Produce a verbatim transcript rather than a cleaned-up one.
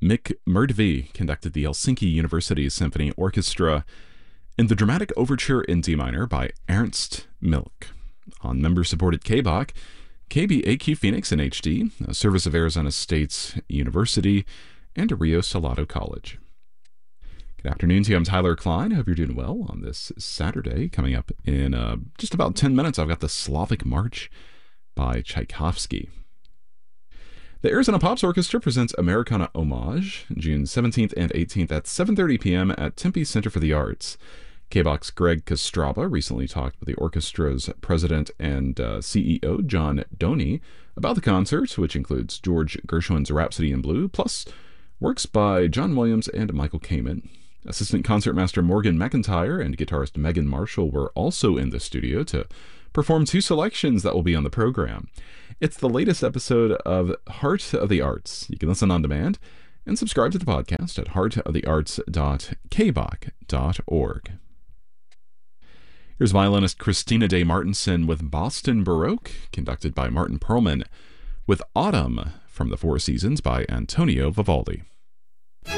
Mick Murdvie conducted the Helsinki University Symphony Orchestra in the dramatic overture in D minor by Ernst Milk. On member-supported K B O C, K B A Q Phoenix in H D, a service of Arizona State University, and Rio Salado College. Good afternoon to you. I'm Tyler Klein. I hope you're doing well on this Saturday. Coming up in uh, just about ten minutes, I've got the Slavic March by Tchaikovsky. The Arizona Pops Orchestra presents Americana Homage, June seventeenth and eighteenth at seven thirty p.m. at Tempe Center for the Arts. K B O C's Greg Kostraba recently talked with the orchestra's president and uh, C E O, John Doney, about the concert, which includes George Gershwin's Rhapsody in Blue, plus works by John Williams and Michael Kamen. Assistant concertmaster Morgan McIntyre and guitarist Megan Marshall were also in the studio to perform two selections that will be on the program. It's the latest episode of Heart of the Arts. You can listen on demand and subscribe to the podcast at heart of the arts dot k b o c dot org. Here's violinist Christina Day Martinson with Boston Baroque, conducted by Martin Perlman, with Autumn from the Four Seasons by Antonio Vivaldi.